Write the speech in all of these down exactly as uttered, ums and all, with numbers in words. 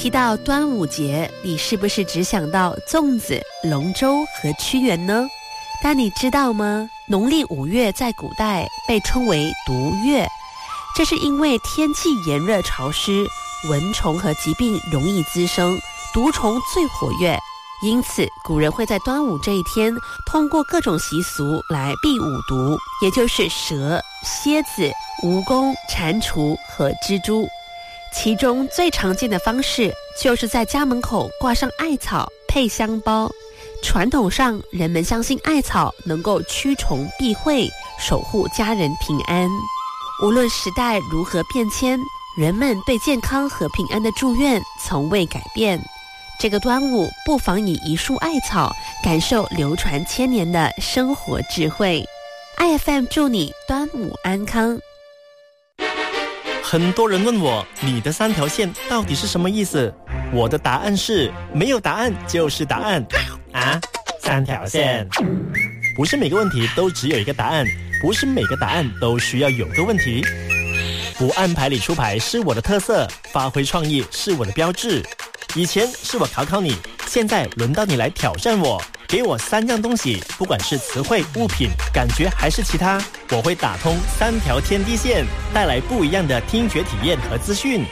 提到端午节，你是不是只想到粽子、龙舟和屈原呢？但你知道吗？农历五月在古代被称为毒月，这是因为天气炎热潮湿，蚊虫和疾病容易滋生，毒虫最活跃。因此古人会在端午这一天通过各种习俗来避五毒，也就是蛇、蝎子、蜈蚣、蟾蜍和蜘蛛。其中最常见的方式就是在家门口挂上艾草配香包。传统上人们相信艾草能够驱虫避讳，守护家人平安。无论时代如何变迁，人们对健康和平安的祝愿从未改变。这个端午不妨以一束艾草感受流传千年的生活智慧。 I F M 祝你端午安康。 很多人问我，你的三条线到底是什么意思？我的答案是，没有答案就是答案啊！三条线不是每个问题都只有一个答案，不是每个答案都需要有个问题。不按牌理出牌是我的特色，发挥创意是我的标志。以前是我考考你，现在轮到你来挑战我。给我三样东西，不管是词汇、物品、感觉还是其他，我会打通三条天地线，带来不一样的听觉体验和资讯。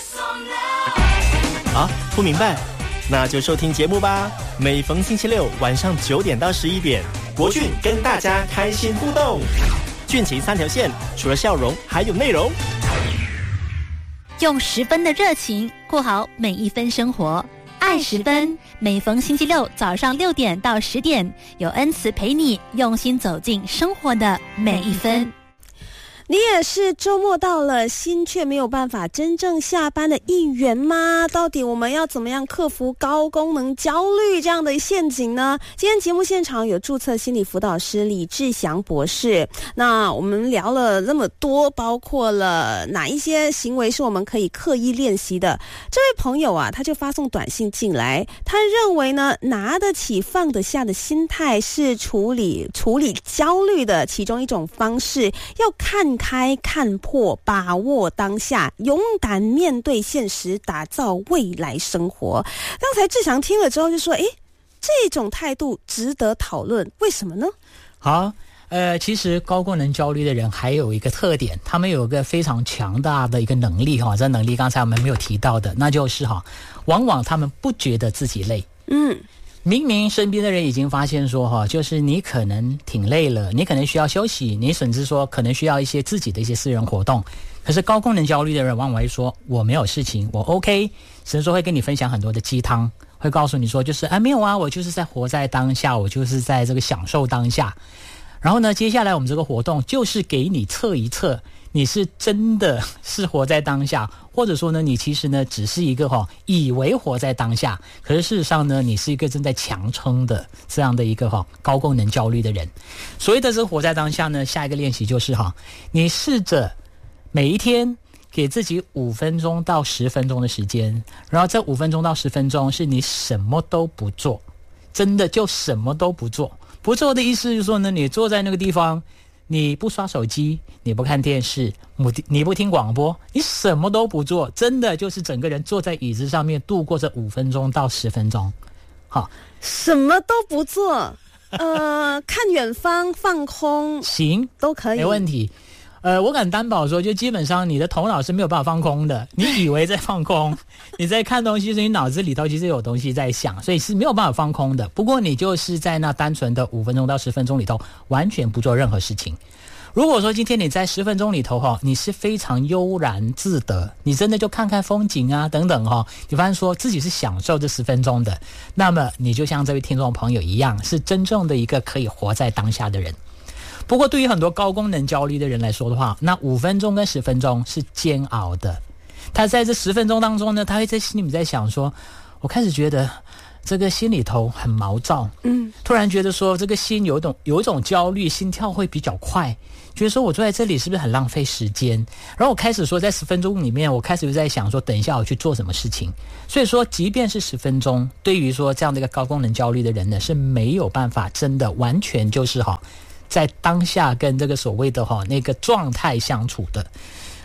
啊，不明白？那就收听节目吧。每逢星期六晚上九点到十一点，国俊跟大家开心互动。俊情三条线，除了笑容还有内容。 用十分的热情过好每一分生活，爱十分。每逢星期六早上六点到十点，有恩慈陪你用心走进生活的每一分。 你也是周末到了，心却没有办法真正下班的一员吗？到底我们要怎么样克服高功能焦虑这样的陷阱呢？今天节目现场有注册心理辅导师李志祥博士，那我们聊了那么多，包括了哪一些行为是我们可以刻意练习的。这位朋友啊，他就发送短信进来，他认为呢，拿得起放得下的心态是处理处理焦虑的其中一种方式，要看开看破，把握当下，勇敢面对现实，打造未来生活。刚才志祥听了之后就说，诶，这种态度值得讨论，为什么呢？ 好，呃，其实高功能焦虑的人还有一个特点，他们有一个非常强大的一个能力哈，这能力刚才我们没有提到的，那就是哈，往往他们不觉得自己累。嗯。明明身边的人已经发现说哈，就是你可能挺累了，你可能需要休息，你甚至说可能需要一些自己的一些私人活动。可是高功能焦虑的人往往会说我没有事情，我 OK， 甚至说会跟你分享很多的鸡汤，会告诉你说就是啊没有啊，我就是在活在当下，我就是在这个享受当下。然后呢，接下来我们这个活动就是给你测一测你是真的是活在当下，或者说呢你其实呢只是一个、哦、以为活在当下，可是事实上呢你是一个正在强撑的这样的一个、哦、高功能焦虑的人。所谓的这个活在当下呢，下一个练习就是、哦、你试着每一天给自己五分钟到十分钟的时间，然后这五分钟到十分钟是你什么都不做，真的就什么都不做。不做的意思就是说呢，你坐在那个地方，你不刷手机，你不看电视，你不听广播，你什么都不做，真的就是整个人坐在椅子上面度过这五分钟到十分钟。好， 什么都不做，呃，看远方，放空， 行， 都可以， 没问题。呃，我敢担保说，就基本上你的头脑是没有办法放空的。你以为在放空，你在看东西，所以你脑子里头其实有东西在想，所以是没有办法放空的。不过你就是在那单纯的五分钟到十分钟里头，完全不做任何事情。如果说今天你在十分钟里头哈，你是非常悠然自得，你真的就看看风景啊等等哈，你发现说自己是享受这十分钟的，那么你就像这位听众朋友一样，是真正的一个可以活在当下的人。不过对于很多高功能焦虑的人来说的话，那五分钟跟十分钟是煎熬的。他在这十分钟当中呢，他会在心里面在想说，我开始觉得这个心里头很毛躁，嗯，突然觉得说这个心有一种有一种焦虑，心跳会比较快，觉得说我坐在这里是不是很浪费时间？然后我开始说在十分钟里面，我开始就在想说，等一下我去做什么事情。所以说，即便是十分钟，对于说这样的一个高功能焦虑的人呢，是没有办法真的完全就是哈。在当下跟这个所谓的哈那个状态相处的。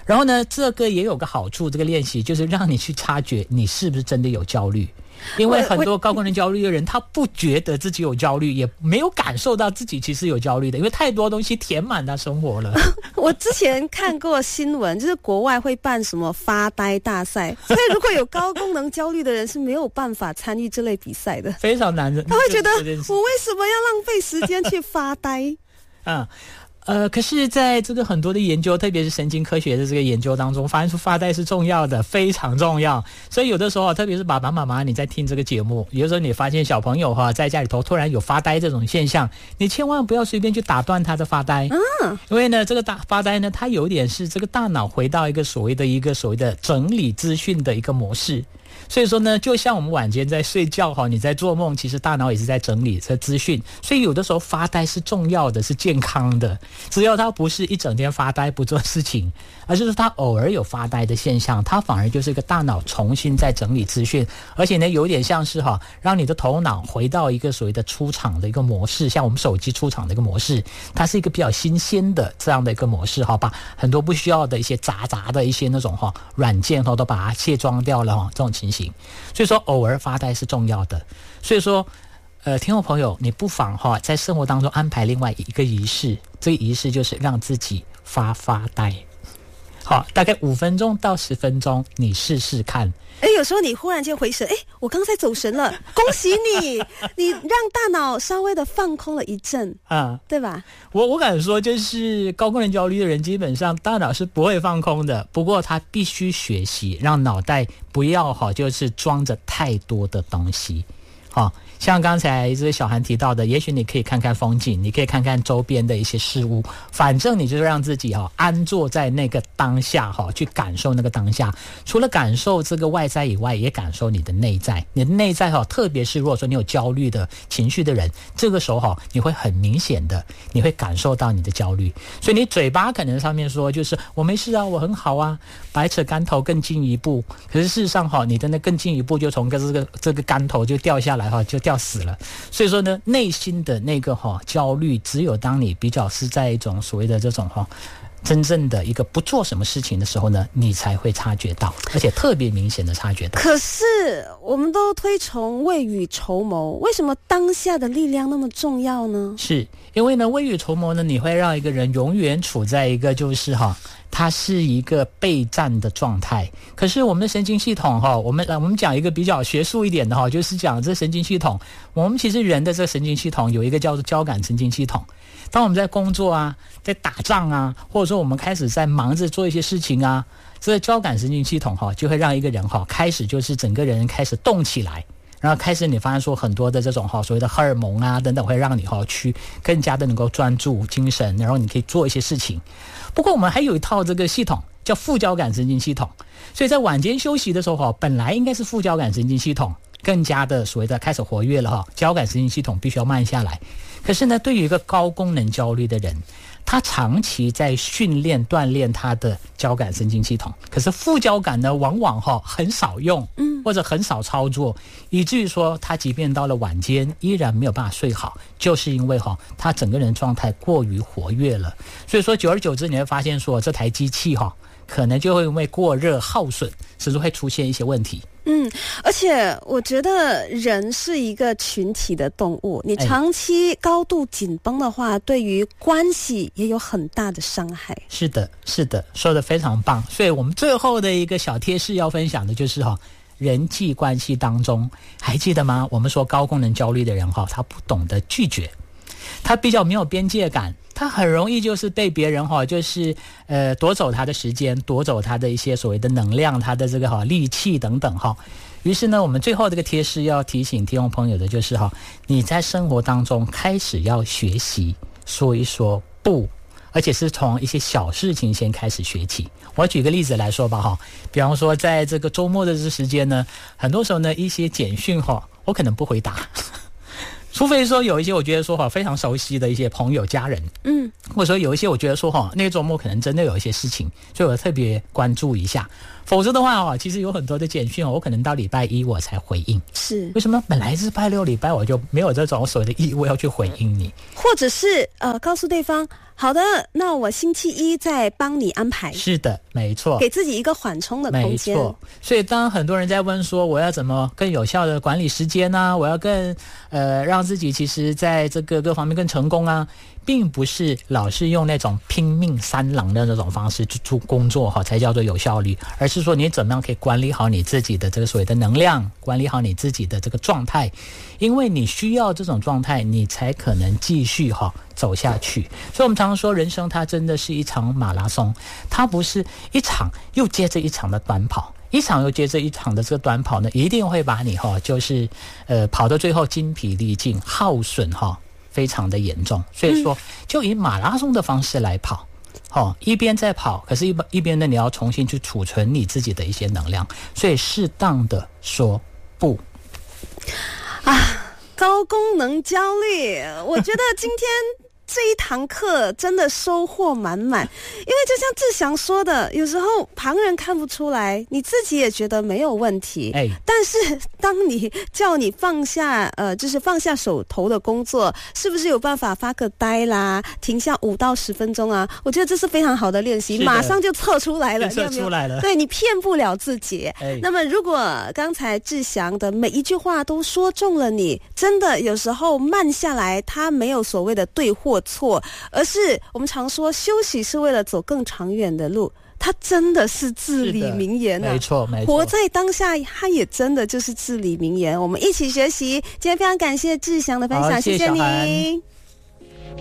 然后呢，这个也有个好处，这个练习就是让你去察觉你是不是真的有焦虑。因为很多高功能焦虑的人，他不觉得自己有焦虑，也没有感受到自己其实有焦虑的，因为太多东西填满他生活了。 我之前看过新闻，就是国外会办什么发呆大赛，所以如果有高功能焦虑的人是没有办法参与这类比赛的， 非常难的。 他会觉得我为什么要浪费时间去发呆？ 啊。呃，可是在这个很多的研究，特别是神经科学的这个研究当中，发现出发呆是重要的，非常重要。所以有的时候，特别是爸爸妈妈你在听这个节目，有的时候你发现小朋友哈在家里头突然有发呆这种现象，你千万不要随便去打断他的发呆。嗯，因为呢，这个大发呆呢，它有点是这个大脑回到一个所谓的一个所谓的整理资讯的一个模式。所以说呢，就像我们晚间在睡觉哈，你在做梦，其实大脑也是在整理这资讯。所以有的时候发呆是重要的，是健康的。只要他不是一整天发呆不做事情，而就是他偶尔有发呆的现象，他反而就是一个大脑重新在整理资讯，而且呢，有点像是哈，让你的头脑回到一个所谓的出厂的一个模式，像我们手机出厂的一个模式，它是一个比较新鲜的这样的一个模式哈，把很多不需要的一些杂杂的一些那种哈软件哈都把它卸妆掉了哈，这种情形。所以说偶尔发呆是重要的。所以说呃，听众朋友，你不妨哈在生活当中安排另外一个仪式，这个仪式就是让自己发发呆。好，大概五分钟到十分钟，你试试看。 哎，有时候你忽然间回神，哎，我刚才走神了，恭喜你，你让大脑稍微的放空了一阵啊，对吧？ 我我敢说，就是高功能焦虑的人，基本上大脑是不会放空的，不过他必须学习，让脑袋不要哈，就是装着太多的东西，好。像刚才这个小韩提到的，也许你可以看看风景，你可以看看周边的一些事物，反正你就是让自己哈安坐在那个当下哈，去感受那个当下。除了感受这个外在以外，也感受你的内在。你的内在哈，特别是如果说你有焦虑的情绪的人，这个时候哈，你会很明显的，你会感受到你的焦虑。所以你嘴巴可能上面说就是我没事啊，我很好啊，百尺竿头更进一步。可是事实上哈，你的那更进一步就从这个这个竿头就掉下来哈，就掉。要死了。所以说呢，内心的那个哈、哦、焦虑，只有当你比较是在一种所谓的这种哈、哦、真正的一个不做什么事情的时候呢，你才会察觉到，而且特别明显的察觉到。 可是我们都推崇未雨绸缪，为什么当下的力量那么重要呢？ 是因为呢，未雨绸缪呢，你会让一个人永远处在一个就是哈。它是一个备战的状态，可是我们的神经系统哈，我们我们讲一个比较学术一点的哈，就是讲这神经系统，我们其实人的这个神经系统有一个叫做交感神经系统。当我们在工作啊，在打仗啊，或者说我们开始在忙着做一些事情啊，这个交感神经系统哈，就会让一个人哈开始就是整个人开始动起来。然后开始你发现说很多的这种哈所谓的荷尔蒙啊等等，会让你哈去更加的能够专注精神，然后你可以做一些事情。不过我们还有一套这个系统叫副交感神经系统，所以在晚间休息的时候哈，本来应该是副交感神经系统更加的所谓的开始活跃了哈，交感神经系统必须要慢下来。可是呢，对于一个高功能焦虑的人，他长期在训练锻炼他的交感神经系统，可是副交感呢往往哈很少用，嗯，或者很少操作，以至于说他即便到了晚间依然没有办法睡好，就是因为哈他整个人状态过于活跃了。所以说久而久之你会发现说这台机器哈可能就会因为过热耗损，甚至会出现一些问题。 嗯，而且我觉得人是一个群体的动物，你长期高度紧绷的话，对于关系也有很大的伤害。 是的，是的，说得非常棒。所以我们最后的一个小贴士要分享的就是哈，人际关系当中，还记得吗？我们说高功能焦虑的人哈，他不懂得拒绝，他比较没有边界感。他很容易就是被别人哈，就是呃夺走他的时间，夺走他的一些所谓的能量，他的这个哈力气等等哈。于是呢，我们最后这个贴士要提醒听众朋友的就是哈，你在生活当中开始要学习说一说不，而且是从一些小事情先开始学起。我举个例子来说吧哈，比方说在这个周末的这时间呢，很多时候呢一些简讯哈，我可能不回答。除非说有一些我觉得说哈非常熟悉的一些朋友家人，嗯，或者说有一些我觉得说哈那个周末可能真的有一些事情，所以我特别关注一下。 否则的话哦，其实有很多的简讯哦，我可能到礼拜一我才回应。 是为什么？本来是拜六礼拜我就没有这种所谓的义务要去回应你， 或者是呃告诉对方，好的，那我星期一再帮你安排。 是的，没错， 给自己一个缓冲的空间。 没错，所以当很多人在问说我要怎么更有效的管理时间啊，我要更呃让自己其实在这个各方面更成功啊，并不是老是用那种拼命三郎的那种方式去做工作哈才叫做有效率，而是说你怎么样可以管理好你自己的这个所谓的能量，管理好你自己的这个状态，因为你需要这种状态，你才可能继续哈走下去。所以我们常常说人生它真的是一场马拉松，它不是一场又接着一场的短跑，一场又接着一场的这个短跑呢，一定会把你哈就是呃跑到最后筋疲力尽，耗损哈非常的严重。所以说就以马拉松的方式来跑，哦，一边在跑，可是一一边呢你要重新去储存你自己的一些能量，所以适当的说不啊。高功能焦虑，我觉得今天这一堂课真的收获满满，因为就像志祥说的，有时候旁人看不出来，你自己也觉得没有问题，哎，但是当你叫你放下呃，就是放下手头的工作，是不是有办法发个呆啦，停下五到十分钟啊？我觉得这是非常好的练习，马上就测出来了， 测出来了， 对，你骗不了自己。哎，那么如果刚才志祥的每一句话都说中了你，真的有时候慢下来，它没有所谓的对或错，而是我们常说休息是为了走更长远的路，它真的是至理名言啊！ 没错没错， 活在当下，它也真的就是至理名言。我们一起学习。今天非常感谢志祥的分享，谢谢你。